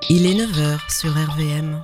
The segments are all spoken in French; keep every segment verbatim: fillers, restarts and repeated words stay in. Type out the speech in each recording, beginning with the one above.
Il est neuf heures sur R V M.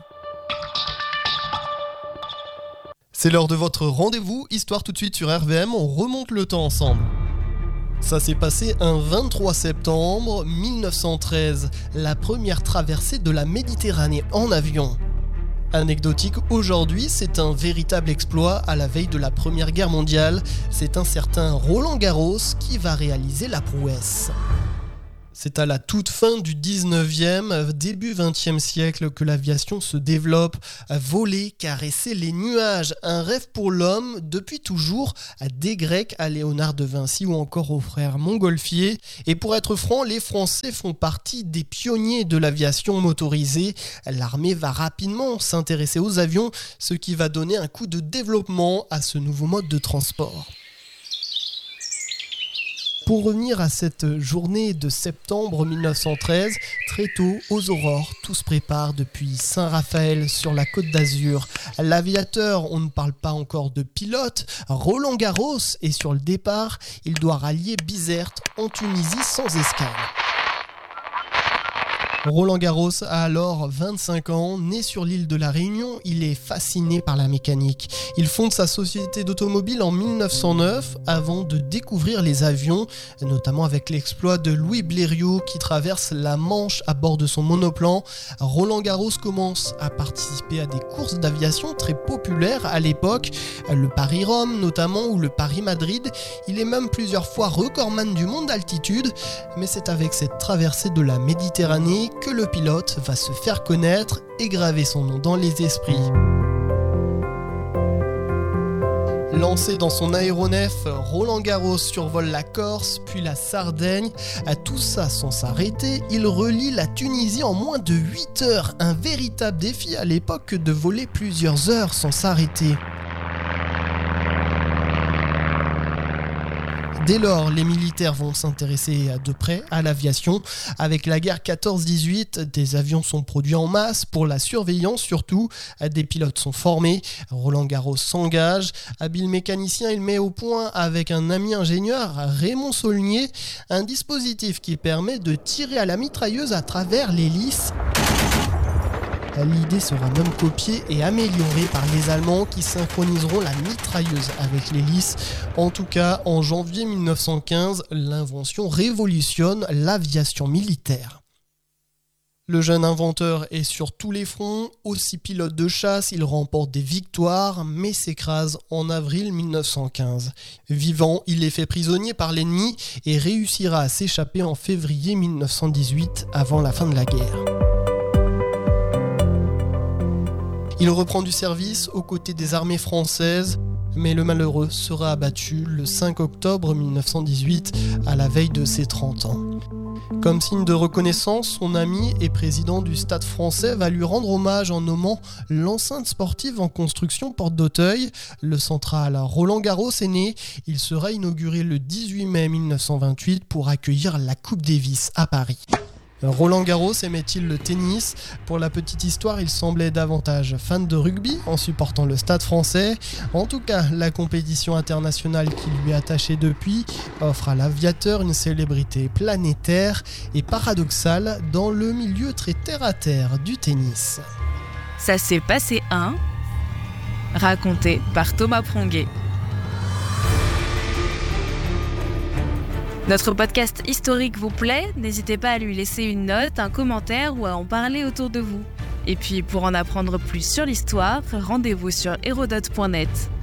C'est l'heure de votre rendez-vous, Histoire tout de suite sur R V M, on remonte le temps ensemble. Ça s'est passé un vingt-trois septembre mille neuf cent treize, la première traversée de la Méditerranée en avion. Anecdotique, aujourd'hui, c'est un véritable exploit à la veille de la Première Guerre mondiale. C'est un certain Roland Garros qui va réaliser la prouesse. C'est à la toute fin du dix-neuvième, début vingtième siècle que l'aviation se développe. Voler, caresser les nuages, un rêve pour l'homme depuis toujours, des Grecs à Léonard de Vinci ou encore aux frères Montgolfier. Et pour être franc, les Français font partie des pionniers de l'aviation motorisée. L'armée va rapidement s'intéresser aux avions, ce qui va donner un coup de développement à ce nouveau mode de transport. Pour revenir à cette journée de septembre mille neuf cent treize, très tôt, aux aurores, tout se prépare depuis Saint-Raphaël sur la Côte d'Azur. L'aviateur, on ne parle pas encore de pilote, Roland Garros est sur le départ. Il doit rallier Bizerte en Tunisie sans escale. Roland Garros a alors vingt-cinq ans, né sur l'île de la Réunion, il est fasciné par la mécanique. Il fonde sa société d'automobile en mille neuf cent neuf avant de découvrir les avions, notamment avec l'exploit de Louis Blériot qui traverse la Manche à bord de son monoplan. Roland Garros commence à participer à des courses d'aviation très populaires à l'époque, le Paris-Rome notamment ou le Paris-Madrid. Il est même plusieurs fois recordman du monde d'altitude, mais c'est avec cette traversée de la Méditerranée que le pilote va se faire connaître et graver son nom dans les esprits. Lancé dans son aéronef, Roland Garros survole la Corse, puis la Sardaigne. À tout ça sans s'arrêter, il relie la Tunisie en moins de huit heures. Un véritable défi à l'époque que de voler plusieurs heures sans s'arrêter. Dès lors, les militaires vont s'intéresser de près à l'aviation. Avec la guerre quatorze dix-huit, des avions sont produits en masse pour la surveillance surtout. Des pilotes sont formés. Roland Garros s'engage. Habile mécanicien, il met au point avec un ami ingénieur, Raymond Saulnier, un dispositif qui permet de tirer à la mitrailleuse à travers l'hélice. L'idée sera même copiée et améliorée par les Allemands qui synchroniseront la mitrailleuse avec l'hélice. En tout cas, en janvier mille neuf cent quinze, l'invention révolutionne l'aviation militaire. Le jeune inventeur est sur tous les fronts, aussi pilote de chasse, il remporte des victoires, mais s'écrase en avril mille neuf cent quinze. Vivant, il est fait prisonnier par l'ennemi et réussira à s'échapper en février mille neuf cent dix-huit, avant la fin de la guerre. Il reprend du service aux côtés des armées françaises, mais le malheureux sera abattu le cinq octobre mille neuf cent dix-huit, à la veille de ses trente ans. Comme signe de reconnaissance, son ami et président du Stade français va lui rendre hommage en nommant l'enceinte sportive en construction Porte d'Auteuil. Le central Roland Garros est né. Il sera inauguré le dix-huit mai mille neuf cent vingt-huit pour accueillir la Coupe Davis à Paris. Roland Garros aimait-il le tennis ? Pour la petite histoire, il semblait davantage fan de rugby en supportant le Stade français. En tout cas, la compétition internationale qui lui est attachée depuis offre à l'aviateur une célébrité planétaire et paradoxale dans le milieu très terre-à-terre du tennis. Ça s'est passé un, raconté par Thomas Pronguet. Notre podcast historique vous plaît ? N'hésitez pas à lui laisser une note, un commentaire ou à en parler autour de vous. Et puis pour en apprendre plus sur l'histoire, rendez-vous sur hérodote point net.